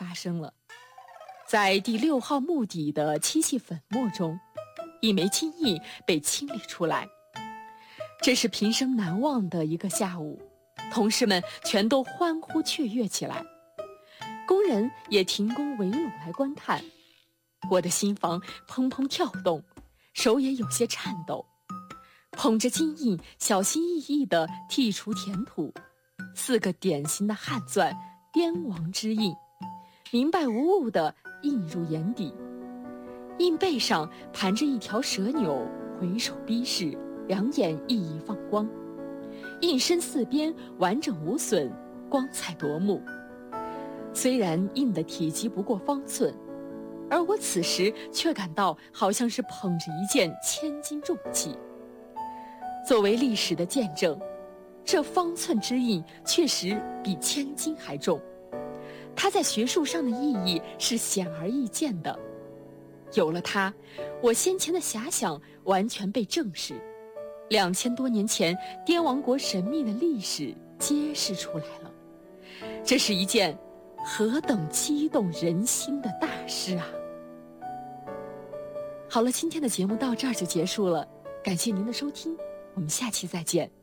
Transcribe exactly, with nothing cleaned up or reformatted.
发生了。在第六号墓底的漆器粉末中，一枚金印被清理出来。这是平生难忘的一个下午，同事们全都欢呼雀跃起来，工人也停工围拢来观看。我的心房砰砰跳动，手也有些颤抖，捧着金印，小心翼翼地剔除填土，四个典型的汉篆滇王之印，明白无误地印入眼底。印背上盘着一条蛇钮，回首逼视，两眼熠熠放光。印身四边完整无损，光彩夺目。虽然印的体积不过方寸，而我此时却感到好像是捧着一件千斤重器。作为历史的见证，这方寸之印确实比千斤还重，它在学术上的意义是显而易见的。有了它，我先前的遐想完全被证实，两千多年前滇王国神秘的历史揭示出来了。这是一件何等激动人心的大事啊！好了，今天的节目到这儿就结束了，感谢您的收听，我们下期再见。